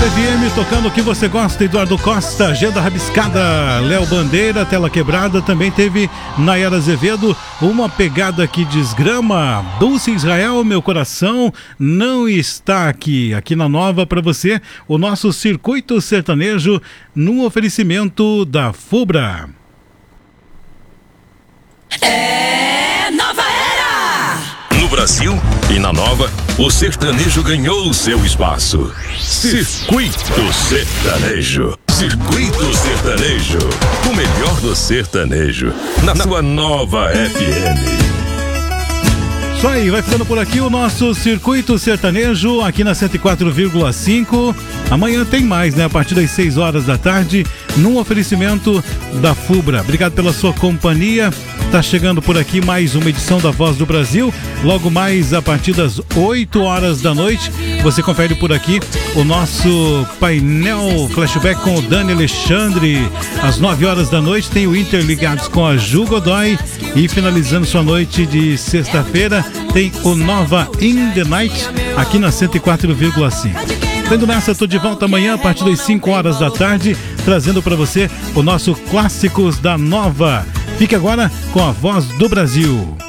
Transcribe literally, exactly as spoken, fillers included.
F M, tocando o que você gosta. Eduardo Costa, Agenda Rabiscada, Léo Bandeira, Tela Quebrada. Também teve Nayara Azevedo, Uma Pegada que Desgrama. Dulce Israel, Meu Coração Não Está Aqui. Aqui na Nova para você, o nosso Circuito Sertanejo no oferecimento da Fubra. É Nova Era! No Brasil e na Nova, o sertanejo ganhou o seu espaço. Circuito Sertanejo. Circuito Sertanejo. O melhor do sertanejo. Na sua Nova F M. Isso aí, vai ficando por aqui o nosso Circuito Sertanejo, aqui na cento e quatro vírgula cinco. Amanhã tem mais, né? A partir das seis horas da tarde, num oferecimento da Fubra. Obrigado pela sua companhia. Tá chegando por aqui mais uma edição da Voz do Brasil. Logo mais, a partir das oito horas da noite, você confere por aqui o nosso painel flashback com o Dani Alexandre. Às nove horas da noite tem o Interligados com a Ju Godoy. E finalizando sua noite de sexta-feira, tem o Nova in the Night, aqui na cento e quatro vírgula cinco. Tendo nessa, tô de volta amanhã a partir das cinco horas da tarde, trazendo para você o nosso Clássicos da Nova. Fique agora com a Voz do Brasil.